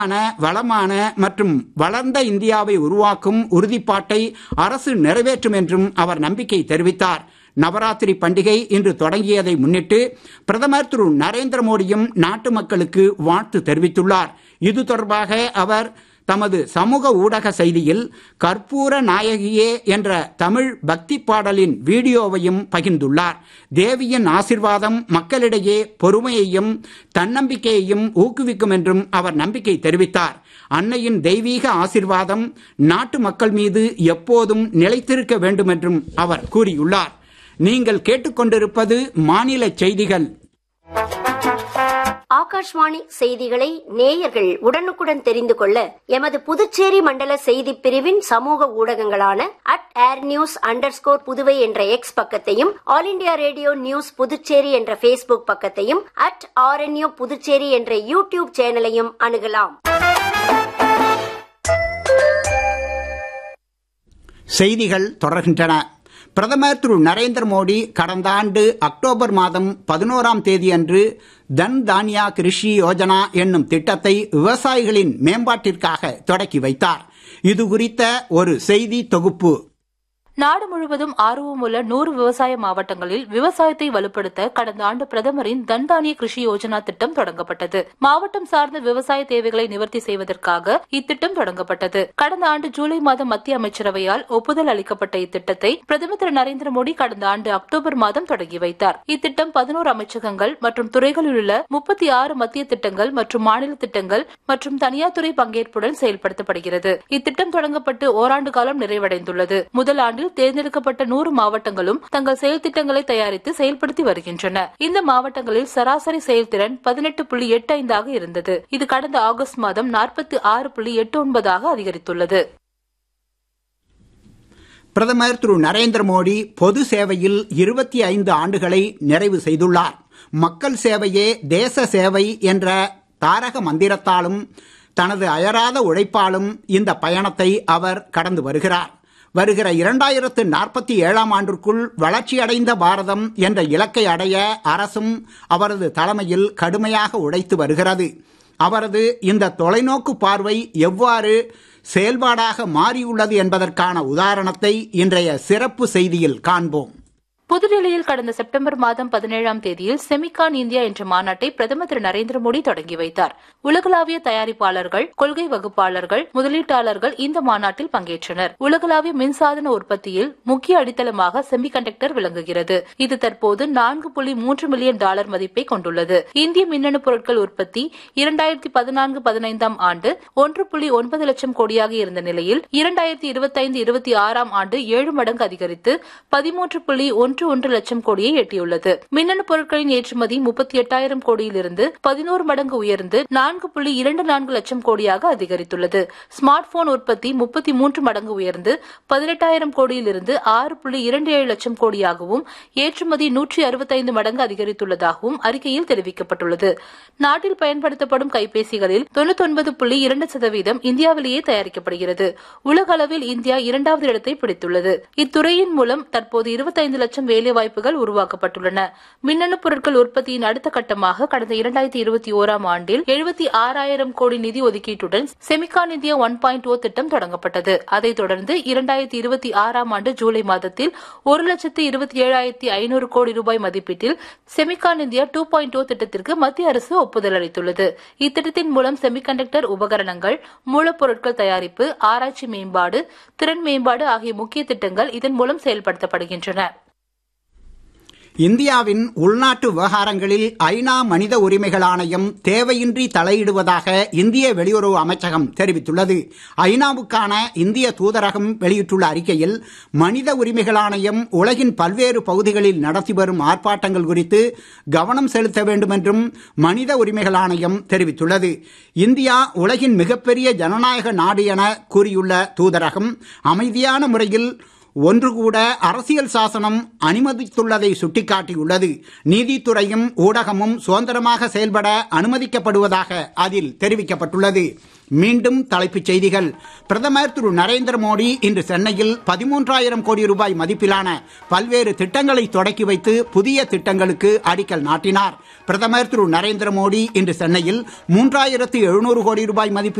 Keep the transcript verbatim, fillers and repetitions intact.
வளமான மற்றும் வளர்ந்த இந்தியாவை உருவாக்கும் உறுதிப்பாட்டை அரசு நிறைவேற்றும் என்றும் அவர் நம்பிக்கை தெரிவித்தார். நவராத்திரி பண்டிகை இன்று தொடங்கியதை முன்னிட்டு பிரதமர் திரு நரேந்திர மோடியும் நாட்டு மக்களுக்கு வாழ்த்து தெரிவித்துள்ளார். இது தொடர்பாக அவர் தமது சமூக ஊடக செய்தியில் கற்பூர நாயகியே என்ற தமிழ் பக்தி பாடலின் வீடியோவையும் பகிர்ந்துள்ளார். தேவியின் ஆசீர்வாதம் மக்களிடையே பொறுமையையும் தன்னம்பிக்கையையும் ஊக்குவிக்கும் என்றும் அவர் நம்பிக்கை தெரிவித்தார். அன்னையின் தெய்வீக ஆசீர்வாதம் நாட்டு மக்கள் மீது எப்போதும் நிலைத்திருக்க வேண்டும் என்றும் அவர் கூறியுள்ளார். நீங்கள் கேட்டுக்கொண்டிருப்பது மாநில செய்திகள். ஆகாஷ்வாணி செய்திகளை நேயர்கள் உடனுக்குடன் தெரிந்து கொள்ள எமது புதுச்சேரி மண்டல செய்தி பிரிவின் சமூக ஊடகங்களான at air news under score Puduvai என்ற எக்ஸ் பக்கத்தையும், all India radio news Puducherry என்ற பேஸ்புக் பக்கத்தையும், அட் ஆர்என்யூ புதுச்சேரி என்ற யூடியூப் சேனலையும் அணுகலாம். செய்திகள் தொடர்கின்றன. பிரதமர் திரு நரேந்திர மோடி கடந்த ஆண்டு அக்டோபர் மாதம் பதினோராம் தேதி அன்று தன் தானியா கிருஷி யோஜனா என்னும் திட்டத்தை விவசாயிகளின் மேம்பாட்டிற்காக தொடக்கி வைத்தார். இது குறித்த ஒரு செய்தி தொகுப்பு. நாடு முழுவதும் ஆர்வமுள்ள நூறு விவசாய மாவட்டங்களில் விவசாயத்தை வலுப்படுத்த கடந்த ஆண்டு பிரதமரின் தன்தானிய கிருஷி யோஜனா திட்டம் தொடங்கப்பட்டது. மாவட்டம் சார்ந்த விவசாய தேவைகளை நிவர்த்தி செய்வதற்காக இத்திட்டம் தொடங்கப்பட்டது. கடந்த ஆண்டு ஜூலை மாதம் மத்திய அமைச்சரவையால் ஒப்புதல் அளிக்கப்பட்ட இத்திட்டத்தை பிரதமர் திரு நரேந்திர மோடி கடந்த ஆண்டு அக்டோபர் மாதம் தொடங்கி வைத்தார். இத்திட்டம் பதினோரு அமைச்சகங்கள் மற்றும் துறைகளில் உள்ள முப்பத்தி ஆறு மத்திய திட்டங்கள் மற்றும் மாநில திட்டங்கள் மற்றும் தனியார் துறை பங்கேற்புடன் செயல்படுத்தப்படுகிறது. இத்திட்டம் தொடங்கப்பட்டு ஓராண்டு காலம் நிறைவடைந்துள்ளது. முதல் ஆண்டு தேர்ந்தெடுக்கப்பட்ட நூறு மாவட்டங்களும் தங்கள் செயல் திட்டங்களை தயாரித்து செயல்படுத்தி வருகின்றன. இந்த மாவட்டங்களில் சராசரி செயல்திறன் பதினெட்டு புள்ளி எட்டு ஐந்தாக இருந்தது. இது கடந்த ஆகஸ்ட் மாதம் நாற்பத்தி ஆறு புள்ளி எட்டு ஒன்பதாக அதிகரித்துள்ளது. பிரதமர் திரு நரேந்திர மோடி பொது சேவையில் இருபத்தி ஐந்து ஆண்டுகளை நிறைவு செய்துள்ளார். மக்கள் சேவையே தேச சேவை என்ற தாரக மந்திரத்தாலும் தனது அயராத உழைப்பாலும் இந்த பயணத்தை அவர் கடந்து வருகிறார். வருகிற இரண்டாயிரத்து நாற்பத்தி ஏழாம் ஆண்டிற்குள் வளர்ச்சியடைந்த பாரதம் என்ற இலக்கை அடைய அரசும் அவரது தலைமையில் கடுமையாக உழைத்து வருகிறது. அவரது இந்த தொலைநோக்கு பார்வை எவ்வாறு செயல்பாடாக மாறியுள்ளது என்பதற்கான உதாரணத்தை இன்றைய சிறப்பு செய்தியில் காண்போம். புதுடெல்லியில் கடந்த செப்டம்பர் மாதம் பதினேழாம் தேதியில் செமிகான் இந்தியா என்ற மாநாட்டை பிரதமர் திரு நரேந்திர மோடி தொடங்கி வைத்தார். உலகளாவிய தயாரிப்பாளர்கள், கொள்கை வகுப்பாளர்கள், முதலீட்டாளர்கள் இந்த மாநாட்டில் பங்கேற்றனர். உலகளாவிய மின்சாதன உற்பத்தியில் முக்கிய அடித்தளமாக செமிகண்டக்டர் விளங்குகிறது. இது தற்போது நான்கு புள்ளி மூன்று மில்லியன் டாலர் மதிப்பை கொண்டுள்ளது. இந்திய மின்னணு பொருட்கள் உற்பத்தி இரண்டாயிரத்தி பதினான்கு பதினைந்தாம் ஆண்டு ஒன்று புள்ளி ஒன்பது லட்சம் கோடியாக இருந்த நிலையில் இரண்டாயிரத்தி இருபத்தி ஐந்து இருபத்தி ஆறாம் ஆண்டு ஏழு மடங்கு அதிகரித்து பதிமூன்று புள்ளி ஒன்று ஒன்று லட்சம் கோடியை எட்டியுள்ளது. மின்னணு பொருட்களின் ஏற்றுமதி முப்பத்தி எட்டாயிரம் கோடியிலிருந்து பதினோரு மடங்கு உயர்ந்து நான்கு புள்ளி இரண்டு நான்கு லட்சம் கோடியாக அதிகரித்துள்ளது. ஸ்மார்ட் போன் உற்பத்தி முப்பத்தி மூன்று மடங்கு உயர்ந்து பதினெட்டாயிரம் கோடியிலிருந்து ஆறு புள்ளி இரண்டு ஏழு லட்சம் கோடியாகவும் ஏற்றுமதி நூற்றி அறுபத்தைந்து மடங்கு அதிகரித்துள்ளதாகவும் அறிக்கையில் தெரிவிக்கப்பட்டுள்ளது. நாட்டில் பயன்படுத்தப்படும் கைபேசிகளில் தொண்ணூத்தி ஒன்பது புள்ளி இரண்டு சதவீதம் இந்தியாவிலேயே தயாரிக்கப்படுகிறது. உலக அளவில் இந்தியா இரண்டாவது இடத்தை பிடித்துள்ளது. இத்துறையின் மூலம் தற்போது இருபத்தைந்து லட்சம் வேலைவாய்ப்புகள் உருவாக்கப்பட்டுள்ளன. மின்னணு பொருட்கள் உற்பத்தியின் அடுத்த கட்டமாக கடந்த இரண்டாயிரத்தி இருபத்தி ஓராம் ஆண்டில் எழுபத்தி ஆறாயிரம் கோடி நிதி ஒதுக்கீட்டுடன் செமிகான் இந்தியா ஒன் பாயிண்ட் ஓ திட்டம் தொடங்கப்பட்டது. அதைத் தொடர்ந்து இரண்டாயிரத்தி இருபத்தி ஆறாம் ஆண்டு ஜூலை மாதத்தில் ஒரு லட்சத்து இருபத்தி ஏழாயிரத்தி ஐநூறு கோடி ரூபாய் மதிப்பீட்டில் செமிகான் இந்தியா டூ பாயிண்ட் ஓ திட்டத்திற்கு மத்திய அரசு ஒப்புதல் அளித்துள்ளது. இத்திட்டத்தின் மூலம் செமிகண்டக்டர் உபகரணங்கள், மூலப்பொருட்கள் தயாரிப்பு, ஆராய்ச்சி மேம்பாடு, திறன் மேம்பாடு ஆகிய முக்கிய திட்டங்கள் இதன் மூலம் செயல்படுத்தப்படுகின்றன. இந்தியாவின் உள்நாட்டு விவகாரங்களில் ஐநா மனித உரிமைகள் ஆணையம் தேவையின்றி தலையிடுவதாக இந்திய வெளியுறவு அமைச்சகம் தெரிவித்துள்ளது. ஐநாவுக்கான இந்திய தூதரகம் வெளியிட்டுள்ள அறிக்கையில் மனித உரிமைகள் ஆணையம் உலகின் பல்வேறு பகுதிகளில் நடத்தி வரும் ஆர்ப்பாட்டங்கள் குறித்து கவனம் செலுத்த வேண்டும் என்றும் மனித உரிமைகள் ஆணையம் தெரிவித்துள்ளது. இந்தியா உலகின் மிகப்பெரிய ஜனநாயக நாடு என கூறியுள்ள தூதரகம் அமைதியான முறையில் ஒன்று கூட அரசியல் சாசனம் அனுமதித்துள்ளதை சுட்டிக்காட்டியுள்ளது. நீதித்துறையும் ஊடகமும் சுதந்திரமாக செயல்பட அனுமதிக்கப்படுவதாக அதில் தெரிவிக்கப்பட்டுள்ளது. மீண்டும் தலைப்புச் செய்திகள். பிரதமர் திரு நரேந்திர மோடி இன்று சென்னையில் பதிமூன்றாயிரம் கோடி ரூபாய் மதிப்பிலான பல்வேறு திட்டங்களை தொடக்கி வைத்து புதிய திட்டங்களுக்கு அடிக்கல் நாட்டினார். பிரதமர் திரு நரேந்திர மோடி இன்று சென்னையில் மூன்றாயிரத்து எழுநூறு கோடி ரூபாய் மதிப்பு